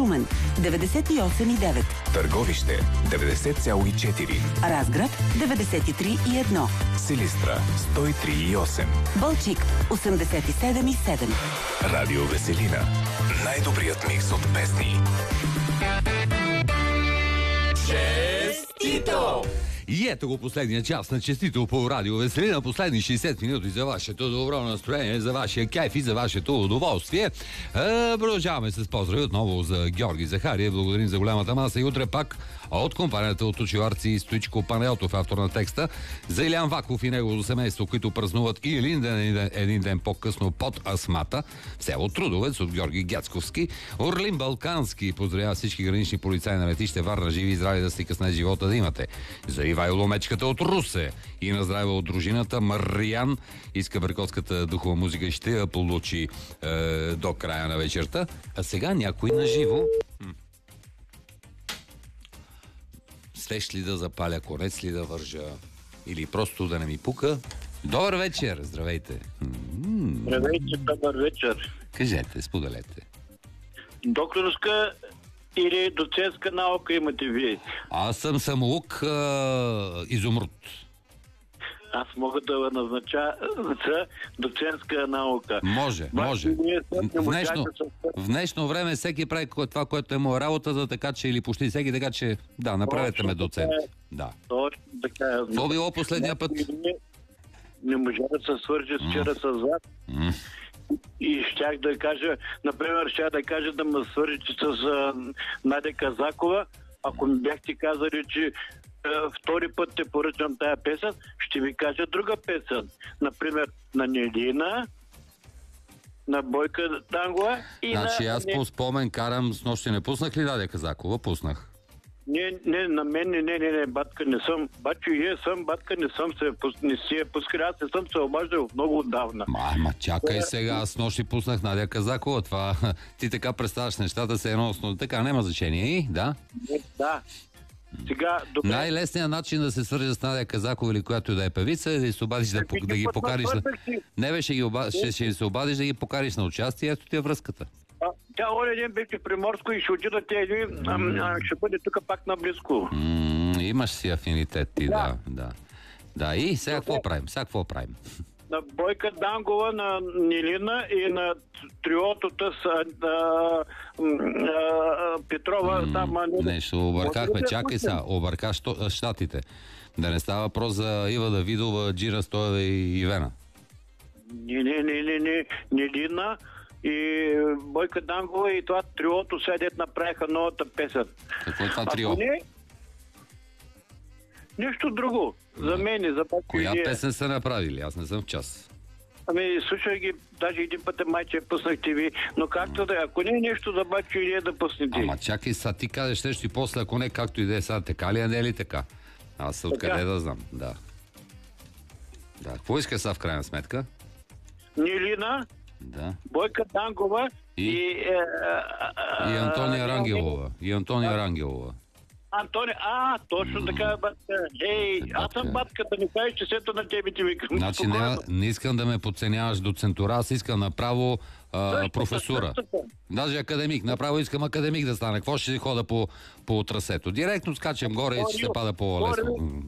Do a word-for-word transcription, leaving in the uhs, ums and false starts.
Шумен деветдесет и осем и девет, Търговище деветдесет цяло и четири, Разград деветдесет и три и едно, Силистра сто и три и осем, Балчик осемдесет и седем и седем. Радио Веселина. Най-добрият микс от песни. Честито! И ето го последния час на Честито по Радио Веселина. Последни шейсет минути за вашето добро настроение, за вашия кайф и за вашето удоволствие. Е, продължаваме с поздрави отново за Георги Захария. Благодарим за голямата маса и утре пак от компанията от очеварци Стоичко Панайотов, автор на текста, за Илян Ваков и неговото семейство, които празнуват и един ден, един ден по-късно под Асмата, в село Трудовец от Георги Гяцковски. Орлин Балкански поздравява всички гранични полицаи на летище Варна, живи и здрави, да си късне живота да имате. За Ивайло Мечката от Русе и на здраве от дружината. Мариан иска бъркотската духова музика, ще я получи е, до края на вечерта. А сега някой на живо. Свещ ли да запаля, конец ли да вържа или просто да не ми пука? Добър вечер, здравейте. Здравейте, добър вечер. Кажете, споделете. Докторска или доцентска наука имате вие? Аз съм самоук а, изумруд. Аз мога да назнача за доцентска наука. Може, може. В днешно, в днешно време всеки прави това, което е моя работа, така че или почти всеки, така че да, направете ме доцент. Да. Точно така. Това било последния път? Не можа да се свържи вчера с вас. И щях да кажа, например, щях да кажа да ме свържите с uh, Надя Казакова. Ако ми бяхте казали, че uh, втори път те поръчам тая песен, ще ви кажа друга песен. Например, на Нелина, на Бойка Тангова и значи, на... аз по спомен карам, с нощи не пуснах ли Надя Казакова? Пуснах. Не, не, на мен не, не, не, не, батка не съм. Бачо и е съм, батка не съм се, не си е пускали, аз не съм се обаждал много отдавна. Ма, ма чакай сега, аз нощи пуснах Надя Казакова, това ти така представяш нещата, се едно, но така няма значение, и да? Не, да. Сега, добре. Най-лесният начин да се свържи с Надя Казакова или която да е певица е да се обадиш да, да, да ги покариш на... Не бе, ще, ги оба... ще, ще се обадиш да ги покариш на участие, ето ти е връзката. А, тя оня ден беше в Приморско и ще отида тези, mm. ще бъде тук пак наблизко. Mm, имаш си афинитет ти, да. да, да. Да, и сега какво правим? Сега какво правим? На Бойка Дангова, на Нелина и на триотото с а, а, а, Петрова. Mm, там, не, ще объркахме. Чакай сега, объркаш щатите. Да не става въпрос за Ива Давидова, Джира Стоева и Ивена. Не, не, не, не, не. Нелина и Бойка Дангова и това триото седят направиха новата песен. Какво е това трио? Не, нещо друго. За мен, за пак. Коя песен са направили? Аз не съм в час. Ами, слушай ги, даже един път майче пуснах ти ви, но както да е, ако не е нещо за бачо и е да пуснете. Ама чакай са, ти кажеш нещо и после, ако не, както и да е сега, така ли, а не е ли така? Аз откъде да знам, да. Да, какво иска са в крайна сметка? Нелина, да. Бойка Дангова и... И, е, и Антония Рангелова. И Антония Рангелова. Антони, а, точно така, батка. Ей, аз съм батката, не кажеш, че сето на тебе ти викам. Значи не, не искам да ме подценяваш доцентура, аз искам направо а, професура. Даже академик, направо искам академик да стане. Какво ще хода по, по трасето? Директно скачам горе и ще се пада по-лесно.